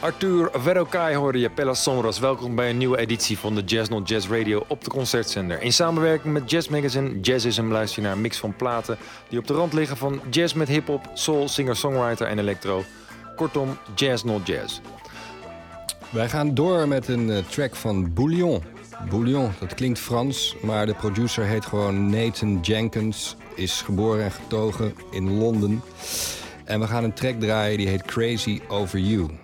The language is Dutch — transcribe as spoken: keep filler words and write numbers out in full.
Arthur Verocai hoorde je, Pelas Sombras. Welkom bij een nieuwe editie van de Jazz Not Jazz Radio op de Concertzender. In samenwerking met Jazz Magazine Jazzism luister je naar een mix van platen die op de rand liggen van jazz met hip-hop, soul, singer-songwriter en electro. Kortom, Jazz Not Jazz. Wij gaan door met een uh, track van Bouillon. Bouillon, dat klinkt Frans, maar de producer heet gewoon Nathan Jenkins. Is geboren en getogen in Londen. En we gaan een track draaien die heet Crazy Over You.